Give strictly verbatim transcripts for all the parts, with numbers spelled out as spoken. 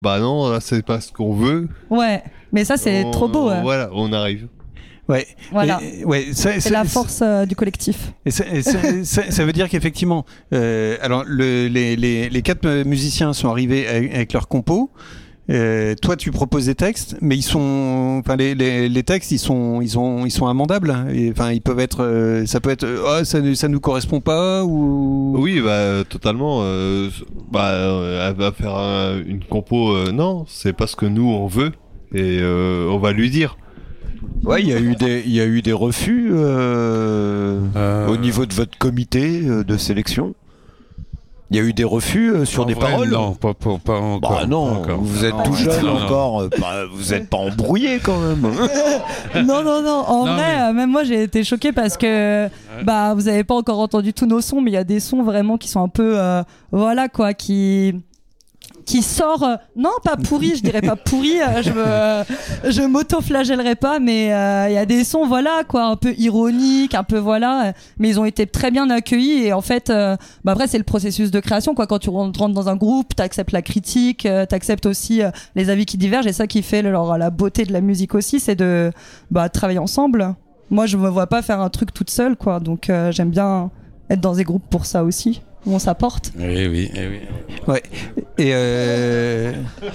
Bah non, là, c'est pas ce qu'on veut. Ouais, mais ça c'est On- trop beau. Ouais. Voilà, on arrive. Ouais. Voilà. Et- ouais, ça, C'est ça- la force euh, du collectif. Et ça, et ça- ça- ça veut dire qu'effectivement, euh, alors le- les, les- les quatre euh, musiciens sont arrivés avec, avec leurs compos. Euh, toi, tu proposes des textes, mais ils sont, enfin, les, les, les textes, ils sont, ils ont, ils sont amendables. Et, enfin, ils peuvent être, euh, ça peut être, euh, oh, ça, ne- ça nous correspond pas ou. Oui, bah totalement. Euh, bah, euh, elle va faire un- une compo. Euh, non, c'est pas ce que nous on veut, et euh, on va lui dire. Ouais, il y a eu des, il y a eu des refus euh, Euh, au niveau de votre comité euh, de sélection. Il y a eu des refus euh, sur en des vrai, paroles. Non, pas, pas, pas encore. Bah non, pas encore. vous êtes Non, tout non, jeune non, non. encore. euh, bah, vous êtes pas embrouillé quand même. Non, non, non. En Non, vrai, mais- euh, même moi, j'ai été choquée parce que bah, vous avez pas encore entendu tous nos sons, mais il y a des sons vraiment qui sont un peu, euh, voilà quoi, qui qui sort. euh, non, pas pourri. Je dirais pas pourri. euh, je me, je m'auto-flagellerai pas, mais euh, il y a des sons, voilà quoi, un peu ironiques, un peu voilà. euh, Mais ils ont été très bien accueillis et en fait, euh, bah après c'est le processus de création quoi. Quand tu rentres dans un groupe, t'acceptes la critique, euh, t'acceptes aussi euh, les avis qui divergent et ça qui fait leur, la beauté de la musique aussi, c'est de bah, travailler ensemble. Moi, je me vois pas faire un truc toute seule quoi. Donc euh, j'aime bien être dans des groupes pour ça aussi, où on s'apporte. Eh oui, eh oui. Ouais. Et euh,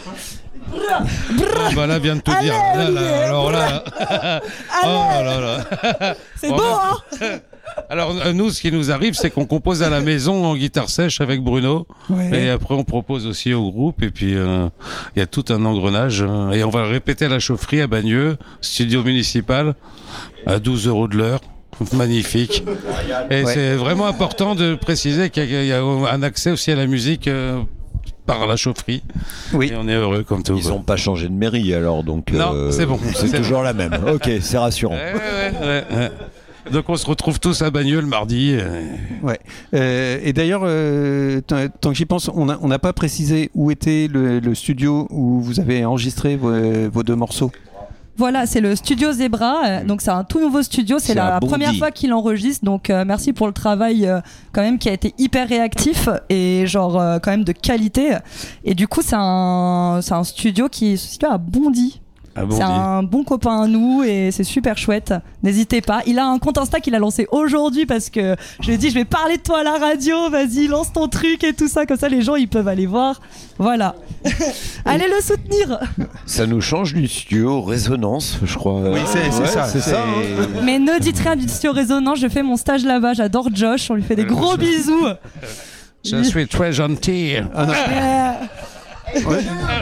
Ah, bah là, vient de te Allez, dire. Là, là, Olivier, alors là. Oh là là là. C'est Bon, beau ben- hein. Alors euh, nous, ce qui nous arrive, c'est qu'on compose à la maison en guitare sèche avec Bruno, ouais. et après on propose aussi au groupe, et puis euh, il y a tout un engrenage, euh, et on va le répéter à la chaufferie à Bagneux, studio municipal, à douze euros de l'heure. Magnifique. Et Ouais. c'est vraiment important de préciser qu'il y a, il y a un accès aussi à la musique euh, par la chaufferie. Oui. Et on est heureux comme tout. Ils quoi. ont pas changé de mairie alors, donc. Non, euh, c'est bon. C'est C'est toujours la même. Ok, c'est rassurant. Ouais, ouais, ouais, ouais. Donc on se retrouve tous à Bagneux le mardi. euh, Ouais. Euh, et d'ailleurs, euh, tant tant que j'y pense, on n'a on n'a pas précisé où était le, le studio où vous avez enregistré vos, vos deux morceaux. Voilà, c'est le studio Zebra. euh, Donc c'est un tout nouveau studio. C'est C'est à la Bondy. première fois qu'il enregistre. Donc euh, merci pour le travail euh, quand même qui a été hyper réactif et genre euh, quand même de qualité. Et du coup c'est un c'est un studio qui se situe à Bondy. à Bondy. C'est un bon copain à nous et c'est super chouette. N'hésitez pas. Il a un compte Insta qu'il a lancé aujourd'hui parce que je lui ai dit je vais parler de toi à la radio. Vas-y, lance ton truc et tout ça. Comme ça les gens ils peuvent aller voir. Voilà. Allez le soutenir. Ça nous change du studio Résonance, je crois. Oui, c'est c'est Ouais, ça. C'est ça. hein. Mais ne dites rien du studio Résonance. Je fais mon stage là-bas. J'adore Josh. On lui fait des gros bisous. Je suis très gentil. Ah non. Euh,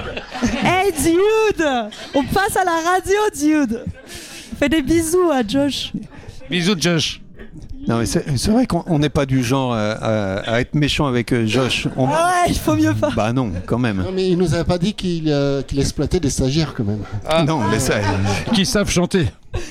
Hey dude, on passe à la radio dude. Fais des bisous à Josh. Bisous Josh. Non, mais c'est c'est vrai qu'on on n'est pas du genre à, à- à être méchant avec euh, Josh. On- Ah ouais, il faut mieux pas. Bah non, quand même. Non, mais il nous avait pas dit qu'il euh, qu'il exploitait des stagiaires quand même. Non, mais ça. Qui savent chanter.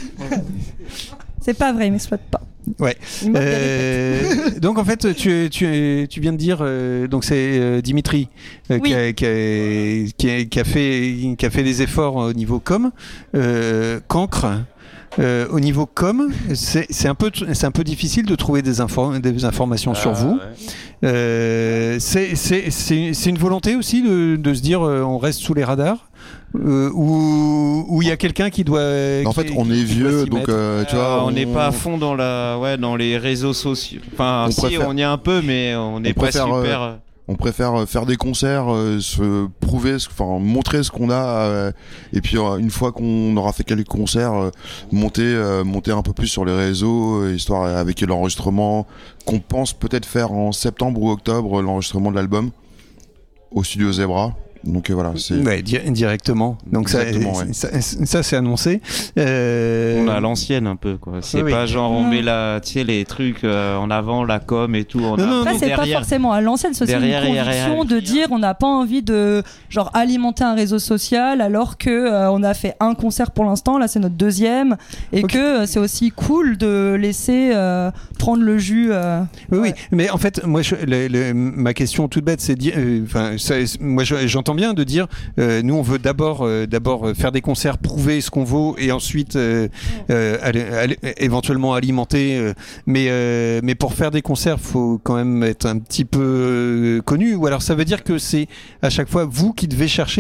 C'est pas vrai, il m'exploite pas. Ouais. Il m'a Euh, donc en fait, tu, tu, tu viens de dire, euh, donc c'est euh, Dimitri euh, Oui. qui, a, qui, a, qui, a, qui a fait, qui a fait des efforts au niveau com, euh, cancre. Euh, au niveau com, c'est c'est un peu, c'est un peu difficile de trouver des, infor- des informations sur vous. Euh, c'est c'est- c'est- c'est une volonté aussi de, de se dire, euh, on reste sous les radars. Euh, ou ou il y a quelqu'un qui doit. En qui- fait, on qui est doit vieux, s'y donc mettre. euh, tu vois. Euh, on n'est pas à fond dans la, ouais, dans les réseaux sociaux. Enfin, On si, préfère- on y est un peu, mais on n'est pas préfère, super. euh, On préfère euh, faire des concerts, euh, se prouver, ce- enfin montrer ce qu'on a, euh, et puis euh, une fois qu'on aura fait quelques concerts, euh, monter, euh, monter un peu plus sur les réseaux, euh, histoire euh, avec l'enregistrement qu'on pense peut-être faire en septembre ou octobre, l'enregistrement de l'album au studio Zebra. Donc euh, voilà, c'est Ouais, di- directement. Donc ça, Exactement, ouais. ça, ça, c'est annoncé. Euh, On a l'ancienne un peu, quoi. C'est oui, pas oui. genre on Mm. met la, tu sais, les trucs euh, en avant, la com et tout. On Non, a non, Après, c'est pas derrière. forcément à l'ancienne, c'est aussi une derrière, il y a conviction rien. de dire on n'a pas envie de genre alimenter un réseau social alors que euh, on a fait un concert pour l'instant, là c'est notre deuxième, et Ok. que euh, c'est aussi cool de laisser euh, prendre le jus. euh, Oui, oui, Ouais. mais en fait, moi, je, le- le- ma question toute bête, c'est dire, euh, enfin, ça, moi, je- j'entends bien de dire, euh, nous, on veut d'abord, euh, d'abord euh, faire des concerts, prouver ce qu'on vaut, et ensuite, euh, euh, aller- aller- éventuellement alimenter. euh, mais, euh, mais pour faire des concerts, faut quand même être un petit peu euh, connu. Ou alors, ça veut dire que c'est à chaque fois vous qui devez chercher.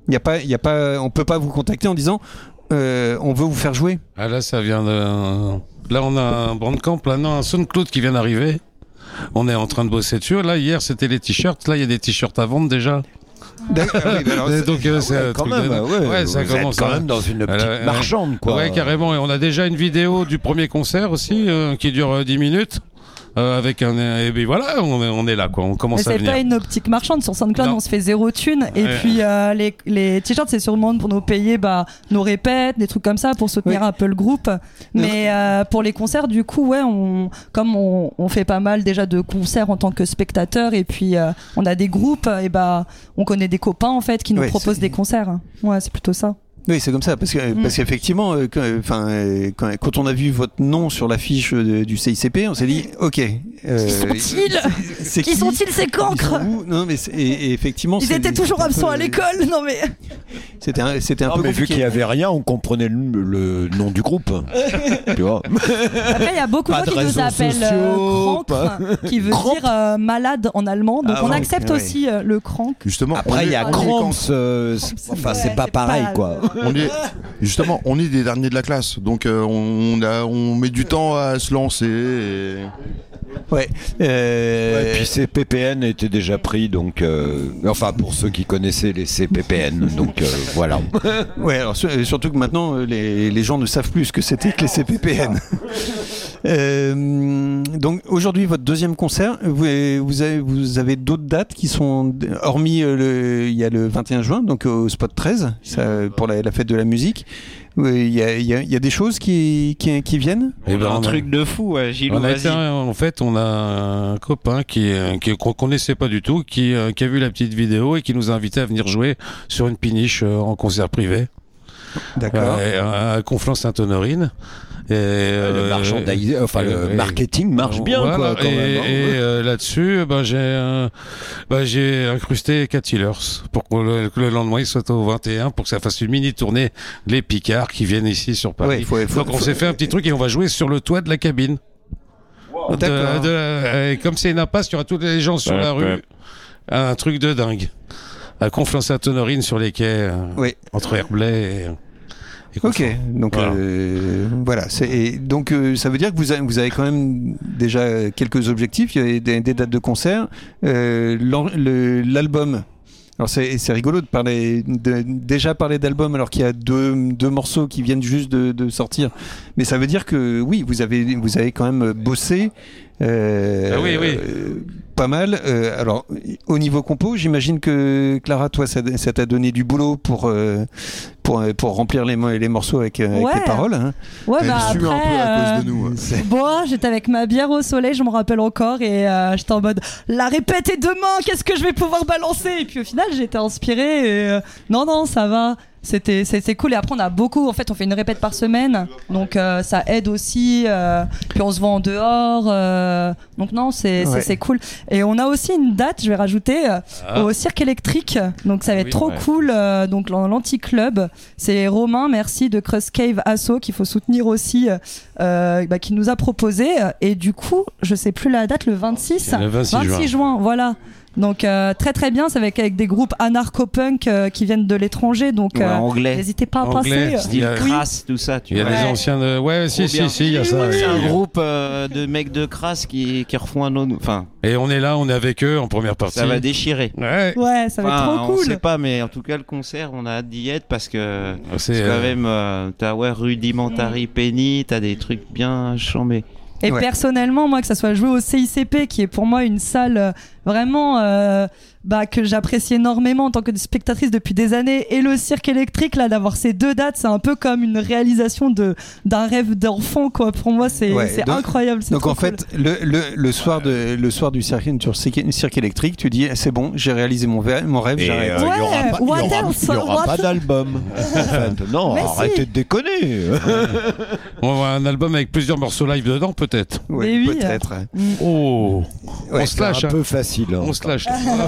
Il y a pas, il y a pas, on peut pas vous contacter en disant euh, on veut vous faire jouer. Ah là, ça vient de... Là, on a un Bandcamp, là, non, un SoundCloud qui vient d'arriver. On est en train de bosser dessus. Là, hier, c'était les t-shirts. Là, il y a des t-shirts à vendre déjà. D'accord, oui, bah alors, Donc, euh, c'est Ouais, un quand truc même, de- ouais, ouais, ça vous commence êtes quand à- même dans une petite Euh, marchande, quoi. Ouais, carrément. Et on a déjà une vidéo du premier concert aussi, euh, qui dure euh, dix minutes. Euh, avec un et puis voilà, on est, on est là quoi, on Mais commence à c'est venir. pas une optique marchande. Sur SoundCloud, Non. on se fait zéro thune. Et Ouais. puis euh, les, les t-shirts, c'est sûrement pour nous payer bah, nos répètes, des trucs comme ça, pour soutenir Oui. un peu le groupe. Mais euh, pour les concerts, du coup, ouais, on, comme on, on fait pas mal déjà de concerts en tant que spectateur, et puis euh, on a des groupes, et bah, on connaît des copains en fait qui nous Ouais, proposent c'est- des concerts. Ouais, c'est plutôt ça. Oui, c'est comme ça, parce que Mm. parce qu'effectivement, euh, quand, enfin, euh, quand, quand on a vu votre nom sur l'affiche de- du C I C P, on s'est dit, ok. Euh, Qui sont-ils c'est Qui sont-ils ces Ils cancres sont où Non, mais c'est- et, et effectivement, Ils c'est- étaient toujours c'était un absents peu- à l'école. Non mais C'était un, c'était un Non, peu mais vu compliqué. qu'il n'y avait rien, on comprenait le, le nom du groupe. Tu vois. après, il y a beaucoup de Pas gens de qui nous réseaux appellent sociaux, euh, crancre, qui veut dire euh, malade en allemand. Donc Ah, on ouais, accepte ouais. aussi euh, le crank. Justement, on Après, il y a est- on est Cramps. quand- euh, c'est- enfin, c'est Ouais, pas c'est pareil, pas- quoi. on est justement, on est des derniers de la classe, donc euh, on, a, on met du temps à se lancer. Et... Ouais. euh, Ouais, puis ces P P N étaient déjà pris, donc euh, enfin pour ceux qui connaissaient les C P P N, donc euh, voilà. Ouais, alors sur- surtout que maintenant euh, les, les gens ne savent plus ce que c'était que les C P P N. Euh, donc aujourd'hui votre deuxième concert, vous, vous avez, vous avez d'autres dates qui sont hormis euh, le, il y a le vingt et un juin donc au Spot treize ça, pour la, la fête de la musique. Oui, Il y, a, il y a- il y a des choses qui, qui, qui viennent. Eh ben, un on a- truc de fou, ouais, Gilou, On a vas-y. été, en fait, on a un copain qui, euh, qui qu'on connaissait pas du tout, qui, euh, qui a vu la petite vidéo et qui nous a invités à venir jouer sur une péniche euh, en concert privé D'accord. euh, à Conflans-Sainte-Honorine. Et, le euh, marchandise, enfin le euh, marketing marche bien, voilà, quoi, quand et, même. hein. et, euh, là-dessus, ben, j'ai, euh, ben, j'ai incrusté Cat Healers pour que le, que le lendemain il soit au vingt et un pour que ça fasse une mini tournée les Picards qui viennent ici sur Paris. Ouais, il faut- il faut- Donc on faut- s'est fait un petit truc et on va jouer sur le toit de la cabine. De- D'accord. de- et comme c'est une impasse, il y aura tous les gens sur Ouais, la rue. ouais. Un truc de dingue. À Conflans-Sainte-Honorine sur les quais, euh, Oui. entre Herblay et. et Ok, Conflans. donc Voilà. euh, voilà. C'est, et donc euh, ça veut dire que vous avez, vous avez quand même déjà quelques objectifs. Il y a des, des dates de concert. Euh, l'en- le- l'album. Alors c'est, c'est rigolo de parler, de, déjà parler d'album alors qu'il y a deux, deux morceaux qui viennent juste de, de sortir. Mais ça veut dire que oui, vous avez, vous avez quand même bossé. Euh, Ah oui, oui. euh, pas mal. Euh, alors, au niveau compo, j'imagine que Clara, toi, ça, ça t'a donné du boulot pour, euh, pour, euh, pour remplir les, mo- les morceaux avec, euh, avec Ouais. les paroles. Hein. Ouais, Elle bah sue un après. peu à euh, cause de nous. hein. C'est- Bon, j'étais avec ma bière au soleil, je me rappelle encore, et euh, j'étais en mode la répète est demain, qu'est-ce que je vais pouvoir balancer? Et puis au final, j'étais inspirée. Et, euh, non, non, ça va. C'était, c'était cool. Et après, on a beaucoup. En fait, on fait une répète par semaine, donc euh, ça aide aussi. euh, puis on se voit en dehors. euh, donc non, c'est, c'est, Ouais. c'est cool. Et on a aussi une date, je vais rajouter, euh, Ah. au Cirque électrique. Donc ça va être Oui, trop ouais. cool. euh, donc dans l'anti-club, c'est Romain, merci de Crust Cave Asso qu'il faut soutenir aussi, euh, bah, qui nous a proposé. Et du coup, je sais plus la date, le vingt-six. Le vingt-six juin. vingt-six juin, voilà. Donc euh, très très bien, c'est avec, avec des groupes anarcho-punk euh, qui viennent de l'étranger. Donc Ouais, euh, anglais. n'hésitez pas à Anglais, passer. Il y a- Style Oui. Crass, tout ça, tu Il y a vois. des Ouais. anciens de. Ouais, si, Trop si, bien. si, il y a ça. C'est oui. un groupe euh, de mecs de Crass qui, qui refont un autre. Enfin, Et on est là, on est avec eux en première partie. ça va déchirer. Ouais. Ouais, ça va Enfin, être trop on cool. sait pas, mais en tout cas, le concert, on a hâte d'y être parce que C'est, c'est quand euh, même. euh, t'as ouais, Rudimentary Penny, t'as des trucs bien chambés. Et Ouais. personnellement, moi, que ça soit joué au C I C P, qui est pour moi une salle euh, vraiment euh, bah, que j'apprécie énormément en tant que spectatrice depuis des années, et le cirque électrique, là, d'avoir ces deux dates, c'est un peu comme une réalisation de, d'un rêve d'enfant, quoi. Pour moi, c'est, Ouais, c'est donc- incroyable. C'est Donc trop en cool. fait, le, le, le soir de le soir du cirque, sur cirque, cirque électrique, tu dis c'est bon, j'ai réalisé mon, ver- mon rêve, Et j'arrête. euh, il y aura Ouais, pas, il y what aura- else, il y aura what- pas d'album. En fait. Non, Mais arrêtez si. de déconner. On va avoir un album avec plusieurs morceaux live dedans, peut-être. Ouais, Mais oui. peut-être. Oh, Ouais, on se C'est lâche, un hein. peu facile. hein. On se lâche.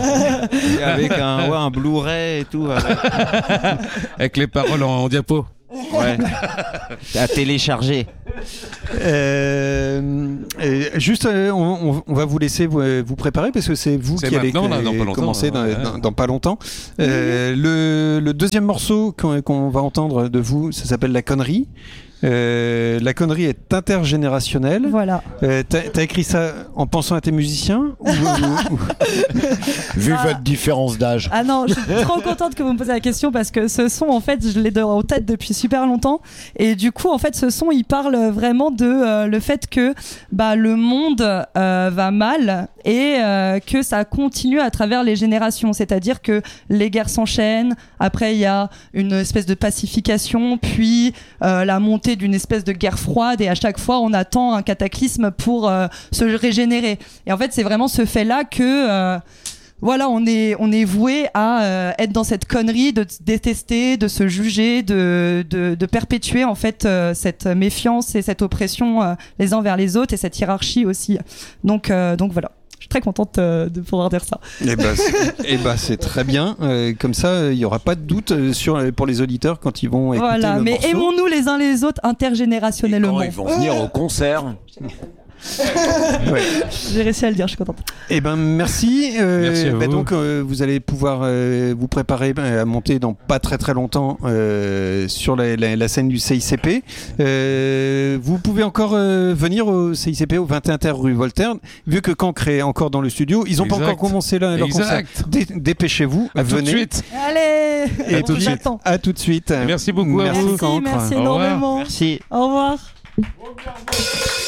Et avec un, ouais, un Blu-ray et tout. euh, Avec les paroles en, en diapo. ouais. À télécharger. Euh, euh, juste, euh, on, on va vous laisser vous, vous préparer parce que c'est vous C'est qui allez maintenant, là, dans pas longtemps, commencer dans, ouais. dans, dans pas longtemps. Euh, le, le deuxième morceau qu'on, qu'on va entendre de vous, ça s'appelle La Connerie. Euh, la connerie est intergénérationnelle. Voilà. Euh, t'as, t'as écrit ça en pensant à tes musiciens ou, ou- ou- Vu Ah. votre différence d'âge. Ah non, je suis trop contente que vous me posiez la question parce que ce son, en fait, je l'ai de- en tête depuis super longtemps. Et du coup, en fait, ce son, il parle vraiment de euh, le fait que bah, le monde euh, va mal et euh, que ça continue à travers les générations. C'est-à-dire que les guerres s'enchaînent. Après, il y a une espèce de pacification, puis euh, la montée d'une espèce de guerre froide. Et à chaque fois, on attend un cataclysme pour euh, se régénérer. Et en fait, c'est vraiment ce fait-là que... euh, Voilà, on est, on est voué à euh, être dans cette connerie de se détester, de se juger, de, de, de perpétuer en fait euh, cette méfiance et cette oppression euh, les uns vers les autres et cette hiérarchie aussi. Donc, euh, donc voilà. Je suis très contente euh, de pouvoir dire ça. Eh ben, c'est, eh ben, c'est très bien. Euh, comme ça, il n'y aura pas de doute euh, sur, pour les auditeurs quand ils vont écouter Voilà, le mais morceau. aimons-nous les uns les autres intergénérationnellement. Quand ils vont venir au concert. Ouais. J'ai réussi à le dire, je suis contente. Eh ben merci. Euh, Merci à bah, vous. donc euh, vous allez pouvoir euh, vous préparer euh, à monter dans pas très très longtemps euh, sur la, la, la scène du C I C P. Euh, vous pouvez encore euh, venir au C I C P au vingt et un terre rue Voltaire. Vu que Cancre est encore dans le studio, ils n'ont pas Exact. encore commencé là, leur concert. Exact. Dé- dépêchez-vous, À tout de venez. suite. Allez, Et on tout de vous suite. attend. À tout de suite. Merci beaucoup à Merci, vous. Merci, Cancre. merci Au revoir. énormément. Merci. Au revoir.